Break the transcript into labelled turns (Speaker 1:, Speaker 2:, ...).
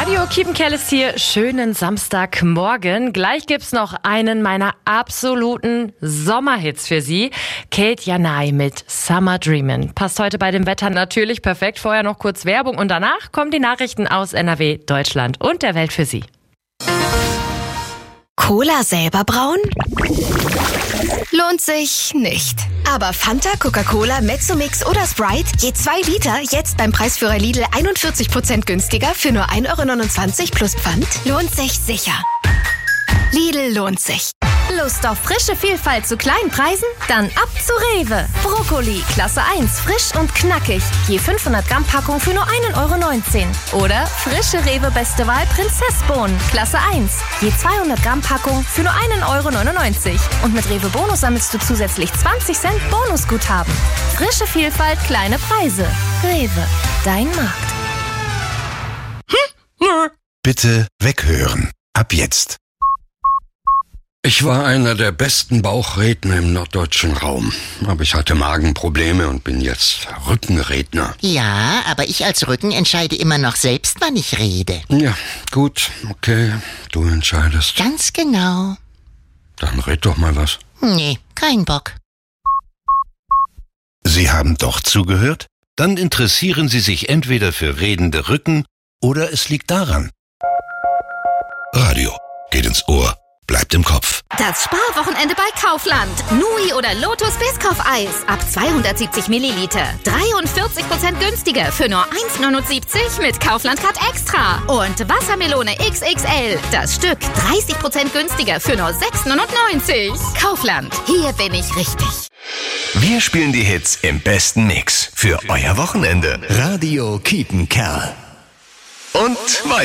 Speaker 1: Radio Kiepenkerl ist hier. Schönen Samstagmorgen. Gleich gibt's noch einen meiner absoluten Sommerhits für Sie. Kate Janai mit Summer Dreamin'. Passt heute bei dem Wetter natürlich perfekt. Vorher noch kurz Werbung und danach kommen die Nachrichten aus NRW, Deutschland und der Welt für Sie.
Speaker 2: Cola selber brauen? Lohnt sich nicht. Aber Fanta, Coca-Cola, Mezzomix oder Sprite, je 2 Liter, jetzt beim Preisführer Lidl 41% günstiger für nur 1,29 € plus Pfand? Lohnt sich sicher. Lidl lohnt sich. Lust auf frische Vielfalt zu kleinen Preisen? Dann ab zu Rewe. Brokkoli, Klasse 1, frisch und knackig. Je 500 Gramm Packung für nur 1,19 €. Oder frische Rewe Beste Wahl Prinzessbohnen, Klasse 1. Je 200 Gramm Packung für nur 1,99 €. Und mit Rewe Bonus sammelst du zusätzlich 20 Cent Bonusguthaben. Frische Vielfalt, kleine Preise. Rewe, dein Markt.
Speaker 3: Bitte weghören. Ab jetzt.
Speaker 4: Ich war einer der besten Bauchredner im norddeutschen Raum. Aber ich hatte Magenprobleme und bin jetzt Rückenredner.
Speaker 5: Ja, aber ich als Rücken entscheide immer noch selbst, wann ich rede.
Speaker 4: Ja, gut, okay, du entscheidest.
Speaker 5: Ganz genau.
Speaker 4: Dann red doch mal was.
Speaker 5: Nee, kein Bock.
Speaker 3: Sie haben doch zugehört? Dann interessieren Sie sich entweder für redende Rücken oder es liegt daran. Radio geht ins Ohr. Bleibt im Kopf.
Speaker 2: Das Sparwochenende bei Kaufland. Nui oder Lotus Biscoff-Eis ab 270 Milliliter. 43% günstiger für nur 1,79 € mit Kaufland Card Extra. Und Wassermelone XXL. Das Stück 30% günstiger für nur 6,99 €. Kaufland. Hier bin ich richtig.
Speaker 6: Wir spielen die Hits im besten Mix für euer Wochenende. Radio Kiepenkerl. Und weiter.